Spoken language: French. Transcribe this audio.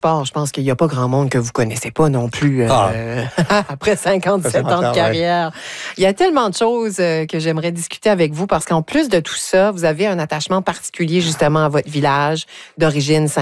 sport, je pense qu'il n'y a pas grand monde que vous connaissez pas non plus après 57 ans de carrière. Il y a tellement de choses que j'aimerais discuter avec vous parce qu'en plus de tout ça, vous avez un attachement particulier justement à votre village d'origine